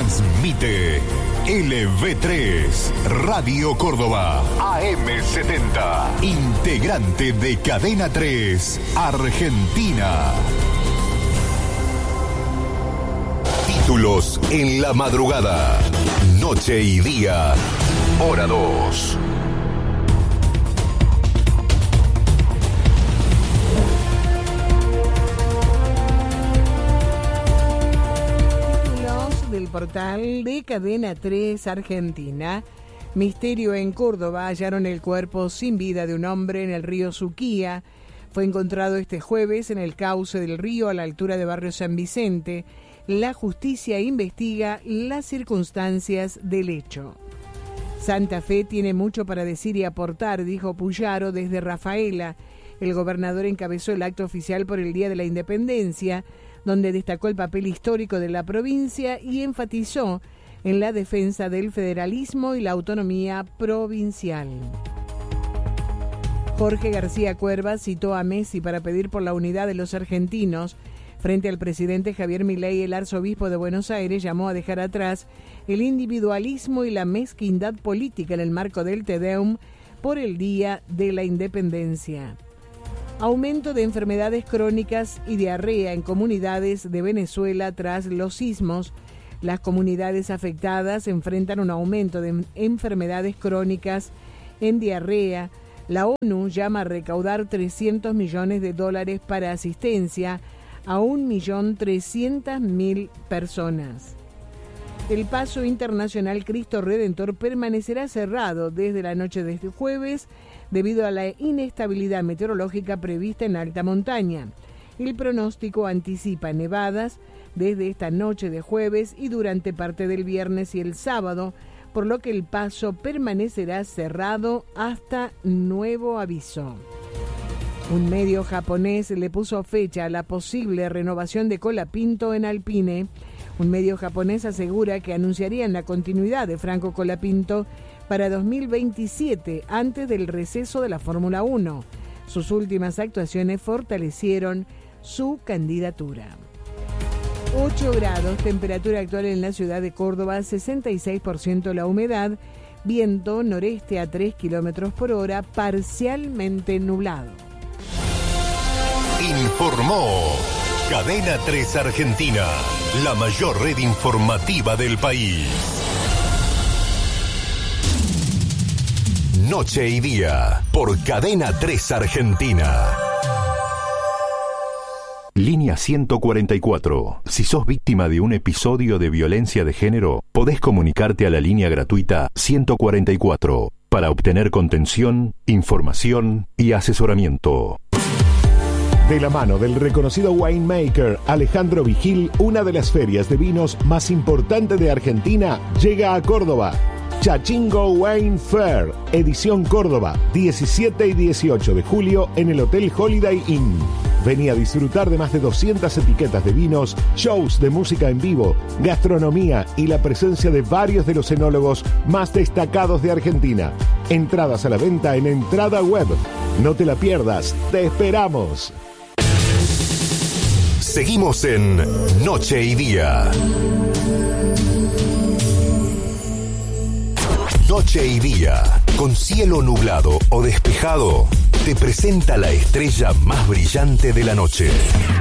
Transmite LV3 Radio Córdoba AM70, integrante de Cadena 3 Argentina. Títulos en la madrugada, noche y día, hora 2. Del portal de Cadena 3 Argentina. Misterio en Córdoba. Hallaron el cuerpo sin vida de un hombre en el río Suquía. Fue encontrado este jueves en el cauce del río a la altura de Barrio San Vicente. La justicia investiga las circunstancias del hecho. Santa Fe tiene mucho para decir y aportar, dijo Puyaro desde Rafaela. El gobernador encabezó el acto oficial por el Día de la Independencia, donde destacó el papel histórico de la provincia y enfatizó en la defensa del federalismo y la autonomía provincial. Jorge García Cuerva citó a Messi para pedir por la unidad de los argentinos. Frente al presidente Javier Milei, el arzobispo de Buenos Aires llamó a dejar atrás el individualismo y la mezquindad política en el marco del Te Deum por el Día de la Independencia. Aumento de enfermedades crónicas y diarrea en comunidades de Venezuela tras los sismos. Las comunidades afectadas enfrentan un aumento de enfermedades crónicas en diarrea. La ONU llama a recaudar $300 millones para asistencia a 1.300.000 personas. El Paso Internacional Cristo Redentor permanecerá cerrado desde la noche de este jueves debido a la inestabilidad meteorológica prevista en alta montaña. El pronóstico anticipa nevadas desde esta noche de jueves y durante parte del viernes y el sábado, por lo que el paso permanecerá cerrado hasta nuevo aviso. Un medio japonés le puso fecha a la posible renovación de Colapinto en Alpine. Un medio japonés asegura que anunciarían la continuidad de Franco Colapinto para 2027, antes del receso de la Fórmula 1. Sus últimas actuaciones fortalecieron su candidatura. 8 grados, temperatura actual en la ciudad de Córdoba, 66% la humedad, viento noreste a 3 kilómetros por hora, parcialmente nublado. Informó Cadena 3 Argentina, la mayor red informativa del país. Noche y día, por Cadena 3 Argentina. Línea 144. Si sos víctima de un episodio de violencia de género, podés comunicarte a la línea gratuita 144 para obtener contención, información y asesoramiento. De la mano del reconocido winemaker Alejandro Vigil, una de las ferias de vinos más importantes de Argentina llega a Córdoba. Chachingo Wine Fair, edición Córdoba, 17 y 18 de julio en el Hotel Holiday Inn. Vení a disfrutar de más de 200 etiquetas de vinos, shows de música en vivo, gastronomía y la presencia de varios de los enólogos más destacados de Argentina. Entradas a la venta en Entrada Web. No te la pierdas, te esperamos. Seguimos en Noche y Día. Noche y Día, con cielo nublado o despejado, te presenta la estrella más brillante de la noche.